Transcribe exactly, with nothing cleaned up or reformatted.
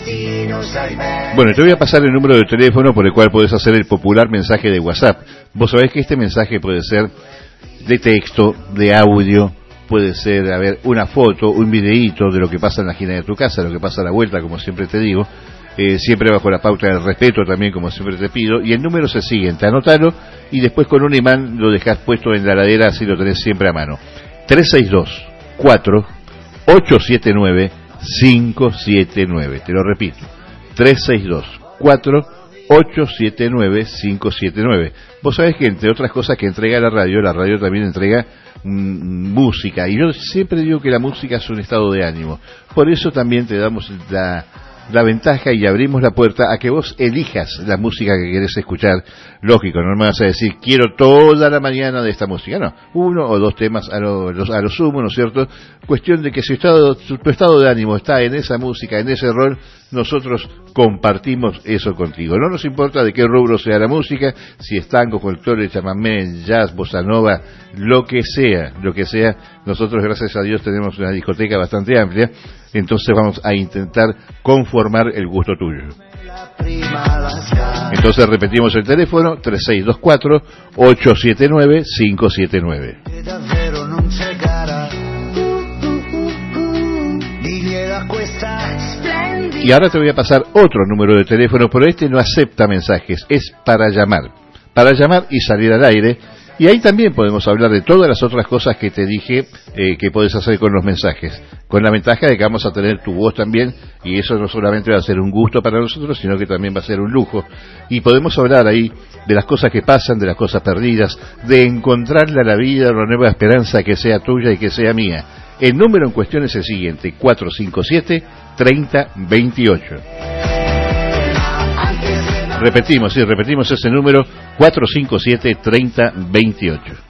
Bueno, te voy a pasar el número de teléfono por el cual podés hacer el popular mensaje de WhatsApp. Vos sabés que este mensaje puede ser de texto, de audio, puede ser, a ver, una foto, un videíto de lo que pasa en la esquina de tu casa, lo que pasa a la vuelta, como siempre te digo, eh, siempre bajo la pauta del respeto también, como siempre te pido, y el número es el siguiente, anotalo, y después con un imán lo dejás puesto en la ladera, así lo tenés siempre a mano. tres seis dos, cuatro, ocho siete nueve, cinco siete nueve, te lo repito, tres seis dos, cuatro, ocho siete nueve, cinco siete nueve. Vos sabés que entre otras cosas que entrega la radio, la radio también entrega mm, música, y yo siempre digo que la música es un estado de ánimo, por eso también te damos la, la ventaja y abrimos la puerta a que vos elijas la música que querés escuchar. Lógico, no me vas a decir quiero toda la mañana de esta música, no, uno o dos temas a lo, a lo sumo, ¿no es cierto? Cuestión de que si estado, tu, tu estado de ánimo está en esa música, en ese rol, nosotros compartimos eso contigo. No nos importa de qué rubro sea la música, si es tango, folclore, chamamé, jazz, bossa nova, lo que sea, lo que sea. Nosotros, gracias a Dios, tenemos una discoteca bastante amplia, entonces vamos a intentar conformar el gusto tuyo. Entonces repetimos el teléfono, tres seis dos cuatro, ocho siete nueve, cinco siete nueve. Y ahora te voy a pasar otro número de teléfono, pero este no acepta mensajes, es para llamar. Para llamar y salir al aire. Y ahí también podemos hablar de todas las otras cosas que te dije eh, que podés hacer con los mensajes. Con la ventaja de que vamos a tener tu voz también, y eso no solamente va a ser un gusto para nosotros, sino que también va a ser un lujo. Y podemos hablar ahí de las cosas que pasan, de las cosas perdidas, de encontrarle a la vida una nueva esperanza que sea tuya y que sea mía. El número en cuestión es el siguiente, cuatro cinco siete, treinta, veintiocho. Repetimos, sí, repetimos ese número, cuatro cinco siete, treinta, veintiocho.